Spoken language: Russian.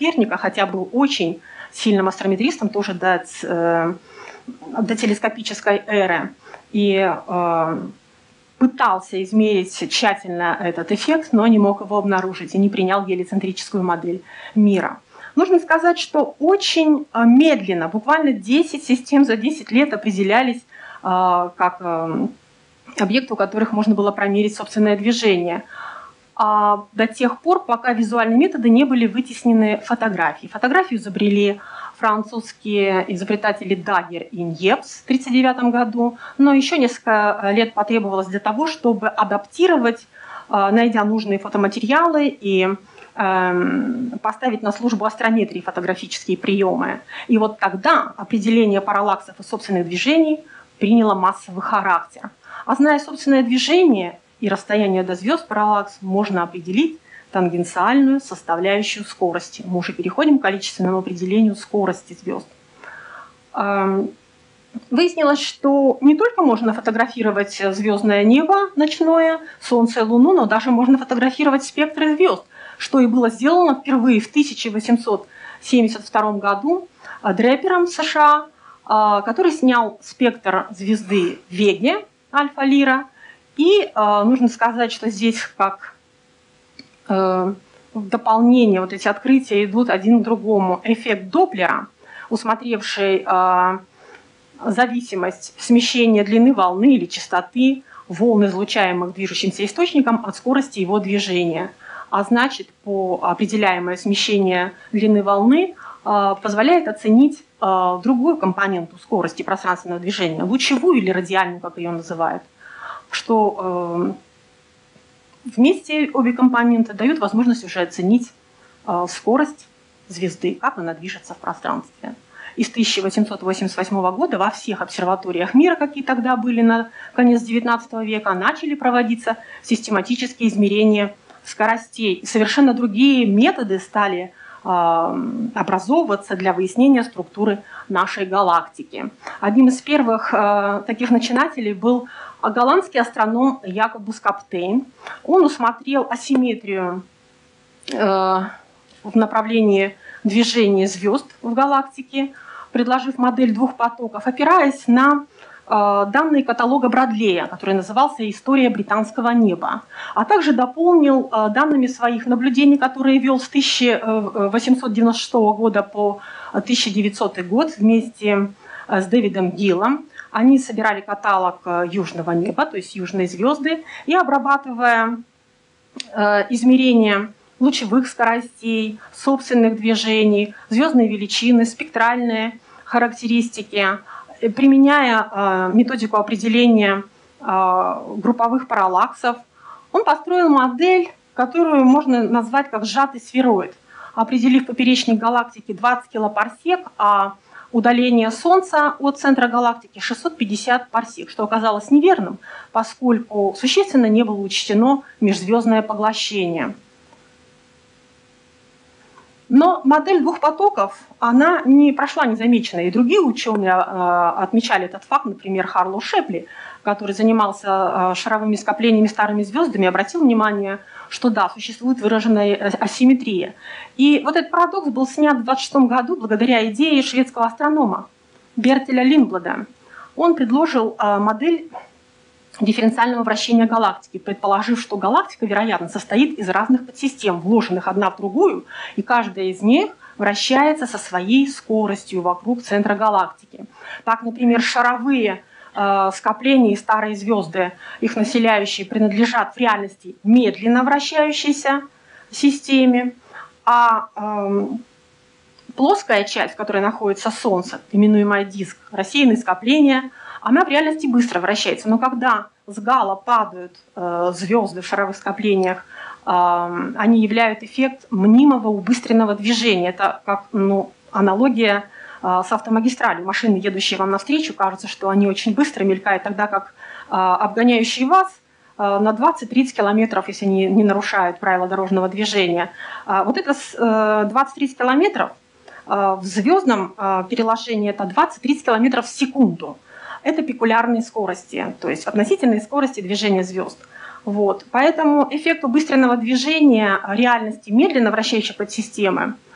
Коперника, хотя был очень сильным астрометристом тоже до телескопической эры. И пытался измерить тщательно этот эффект, но не мог его обнаружить и не принял гелиоцентрическую модель мира. Нужно сказать, что очень медленно, буквально 10 систем за 10 лет определялись как объекты, у которых можно было промерить собственное движение. До тех пор, пока визуальные методы не были вытеснены фотографией. Фотографию изобрели французские изобретатели Дагер и Ньепс в 1939 году, но еще несколько лет потребовалось для того, чтобы адаптировать, найдя нужные фотоматериалы и поставить на службу астрометрии фотографические приемы. И вот тогда определение параллаксов и собственных движений приняло массовый характер. А зная собственное движение и расстояние до звезд, параллакс можно определить тангенциальную составляющую скорости. Мы уже переходим к количественному определению скорости звезд. Выяснилось, что не только можно фотографировать звездное небо ночное, Солнце и Луну, но даже можно фотографировать спектры звезд, что и было сделано впервые в 1872 году Дреппером США, который снял спектр звезды Веге, Альфа-Лира. И нужно сказать, что здесь как в дополнение вот эти открытия идут один к другому. Эффект Доплера, усмотревший зависимость смещения длины волны или частоты волн, излучаемых движущимся источником, от скорости его движения. А значит, по определяемое смещение длины волны позволяет оценить другую компоненту скорости пространственного движения, лучевую или радиальную, как ее называют, что вместе обе компоненты дают возможность уже оценить скорость звезды, как она движется в пространстве. И с 1888 года во всех обсерваториях мира, какие тогда были на конец XIX века, начали проводиться систематические измерения скоростей. И совершенно другие методы стали образовываться для выяснения структуры нашей галактики. Одним из первых таких начинателей был голландский астроном Якобус Каптейн. Он усмотрел асимметрию в направлении движения звезд в галактике, предложив модель двух потоков, опираясь на данные каталога Бродлея, который назывался «История британского неба», а также дополнил данными своих наблюдений, которые вел с 1896 года по 1900 год вместе с Дэвидом Гиллом. Они собирали каталог южного неба, то есть южные звезды, и обрабатывая измерения лучевых скоростей, собственных движений, звездные величины, спектральные характеристики, применяя методику определения групповых параллаксов, он построил модель, которую можно назвать как сжатый сфероид, определив поперечник галактики 20 килопарсек, а удаление Солнца от центра галактики 650 парсек, что оказалось неверным, поскольку существенно не было учтено межзвездное поглощение. Но модель двух потоков, она не прошла незамеченной. И другие ученые отмечали этот факт, например, Харлоу Шепли, который занимался шаровыми скоплениями старыми звездами, обратил внимание, что да, существует выраженная асимметрия. И вот этот парадокс был снят в 1926 году благодаря идее шведского астронома Бертеля Линдблада. Он предложил модель дифференциального вращения галактики, предположив, что галактика, вероятно, состоит из разных подсистем, вложенных одна в другую, и каждая из них вращается со своей скоростью вокруг центра галактики. Так, например, шаровые скопления и старые звезды, их населяющие, принадлежат в реальности медленно вращающейся системе, а плоская часть, в которой находится Солнце, именуемая диск, рассеянные скопления, она в реальности быстро вращается. Но когда с гала падают звезды в шаровых скоплениях, они являют эффект мнимого убыстренного движения. Это как аналогия с автомагистралью. Машины, едущие вам навстречу, кажется, что они очень быстро мелькают, тогда как обгоняющие вас на 20-30 километров, если они не нарушают правила дорожного движения. Вот это 20-30 километров в звездном переложении это 20-30 километров в секунду. Это пикулярные скорости, то есть относительные скорости движения звезд. Вот. Поэтому эффект убыстренного движения реальности медленно вращающей подсистемы